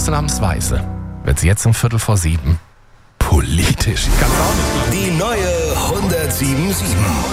Ausnahmsweise wird es jetzt um 6:15 politisch. Ich kann's auch nicht glauben. Die neue 107.7.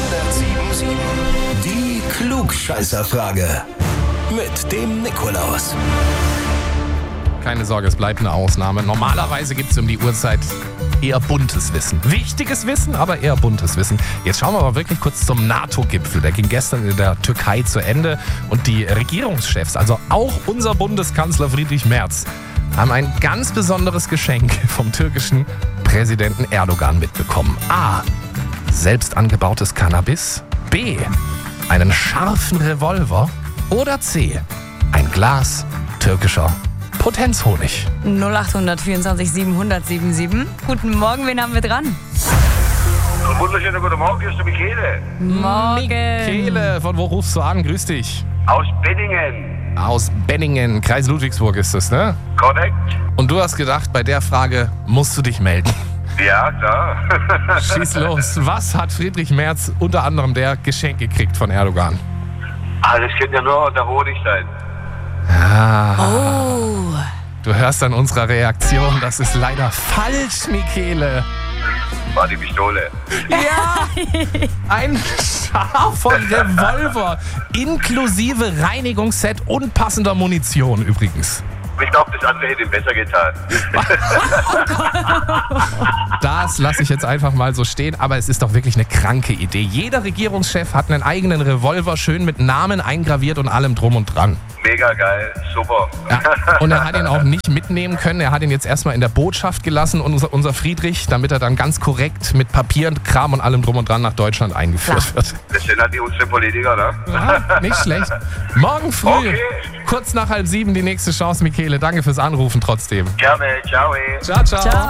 Die Klugscheißerfrage. Mit dem Nikolaus. Keine Sorge, es bleibt eine Ausnahme. Normalerweise gibt es um die Uhrzeit eher buntes Wissen. Wichtiges Wissen, aber eher buntes Wissen. Jetzt schauen wir aber wirklich kurz zum NATO-Gipfel. Der ging gestern in der Türkei zu Ende. Und die Regierungschefs, also auch unser Bundeskanzler Friedrich Merz, haben ein ganz besonderes Geschenk vom türkischen Präsidenten Erdogan mitbekommen. A. Selbst angebautes Cannabis. B. Einen scharfen Revolver. Oder C. Ein Glas türkischer Potenzhonig. 0824 700 77. Guten Morgen, wen haben wir dran? Wunderschönen guten Morgen, hier ist der Michele. Morgen. Michele, von wo rufst du an? Grüß dich. Aus Benningen. Aus Benningen, Kreis Ludwigsburg ist es, ne? Korrekt? Und du hast gedacht, bei der Frage musst du dich melden. Ja, klar. Schieß los. Was hat Friedrich Merz unter anderem der Geschenk gekriegt von Erdogan? Das könnte ja nur der Honig sein. Oh. Du hörst an unserer Reaktion, das ist leider falsch, Michele. War die Pistole. Ja. Ein scharfer Revolver, inklusive Reinigungsset und passender Munition übrigens. Ich glaube, das andere hätte ihm besser getan. Das lasse ich jetzt einfach mal so stehen, aber es ist doch wirklich eine kranke Idee. Jeder Regierungschef hat einen eigenen Revolver, schön mit Namen eingraviert und allem drum und dran. Mega geil, super. Ja, und er hat ihn auch nicht mitnehmen können. Er hat ihn jetzt erstmal in der Botschaft gelassen, unser Friedrich, damit er dann ganz korrekt mit Papieren, Kram und allem drum und dran nach Deutschland eingeführt wird. Das sind halt die unsere Politiker, ne? Ja, nicht schlecht. Morgen früh, Okay. kurz nach 6:30 die nächste Chance, Michele. Danke fürs Anrufen trotzdem. Gerne, ciao. Ciao, ciao. Ciao.